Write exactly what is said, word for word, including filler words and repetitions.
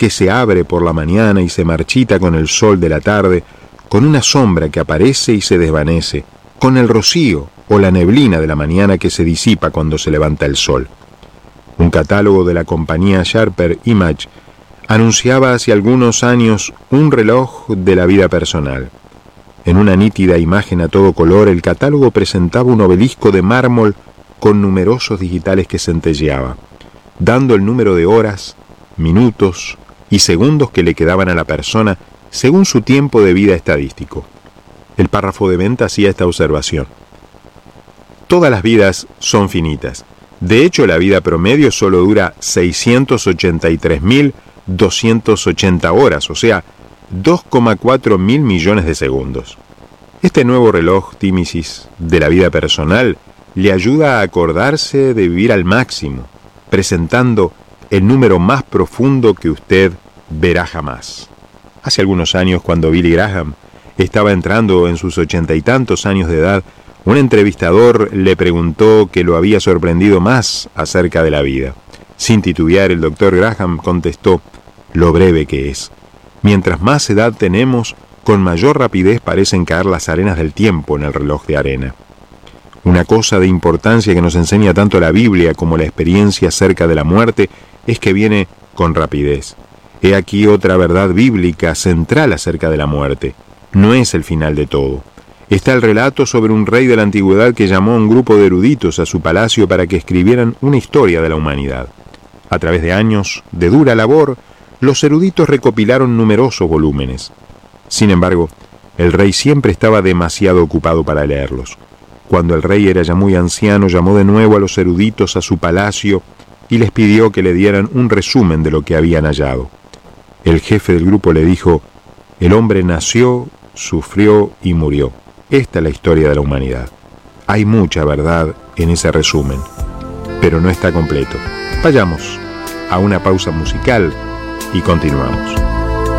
que se abre por la mañana y se marchita con el sol de la tarde, con una sombra que aparece y se desvanece, con el rocío o la neblina de la mañana que se disipa cuando se levanta el sol. Un catálogo de la compañía Sharper Image anunciaba hace algunos años un reloj de la vida personal. En una nítida imagen a todo color, el catálogo presentaba un obelisco de mármol con numerosos digitales que centelleaba, dando el número de horas, minutos y segundos que le quedaban a la persona según su tiempo de vida estadístico. El párrafo de venta hacía esta observación: todas las vidas son finitas. De hecho, la vida promedio solo dura seiscientas ochenta y tres mil doscientas ochenta horas, o sea, dos coma cuatro mil millones de segundos. Este nuevo reloj Tímisis de la vida personal le ayuda a acordarse de vivir al máximo, presentando el número más profundo que usted verá jamás. Hace algunos años, cuando Billy Graham estaba entrando en sus ochenta y tantos años de edad, un entrevistador le preguntó qué lo había sorprendido más acerca de la vida. Sin titubear, el doctor Graham contestó: lo breve que es. Mientras más edad tenemos, con mayor rapidez parecen caer las arenas del tiempo en el reloj de arena. Una cosa de importancia que nos enseña tanto la Biblia como la experiencia acerca de la muerte es que viene con rapidez. He aquí otra verdad bíblica central acerca de la muerte. No es el final de todo. Está el relato sobre un rey de la antigüedad que llamó a un grupo de eruditos a su palacio para que escribieran una historia de la humanidad. A través de años de dura labor, los eruditos recopilaron numerosos volúmenes. Sin embargo, el rey siempre estaba demasiado ocupado para leerlos. Cuando el rey era ya muy anciano, llamó de nuevo a los eruditos a su palacio y les pidió que le dieran un resumen de lo que habían hallado. El jefe del grupo le dijo: el hombre nació, sufrió y murió. Esta es la historia de la humanidad. Hay mucha verdad en ese resumen, pero no está completo. Vayamos a una pausa musical y continuamos.